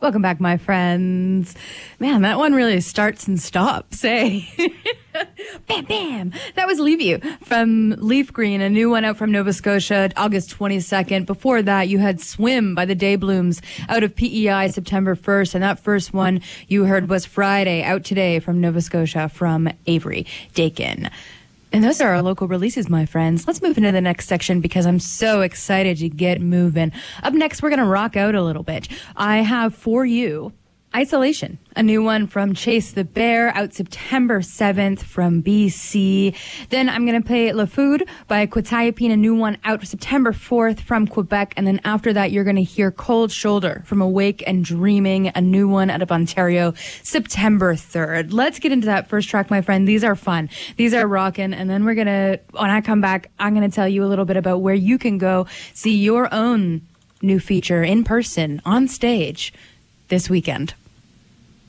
Welcome back, my friends. Man, that one really starts and stops, eh? Bam, bam. That was Leave You from Leaf Green, a new one out from Nova Scotia, August 22nd. Before that, you had Swim by the Dayblooms out of PEI September 1st. And that first one you heard was Friday, out today from Nova Scotia from Avery Dakin. And those are our local releases, my friends. Let's move into the next section because I'm so excited to get moving. Up next, we're going to rock out a little bit. I have for you Isolation, a new one from Chase the Bear, out September 7th from BC. Then I'm going to play La Food by Quetiapine, a new one out September 4th from Quebec. And then after that, you're going to hear Cold Shoulder from Awake and Dreaming, a new one out of Ontario, September 3rd. Let's get into that first track, my friend. These are fun. These are rocking. And then when I come back, I'm going to tell you a little bit about where you can go see your own new feature in person on stage this weekend.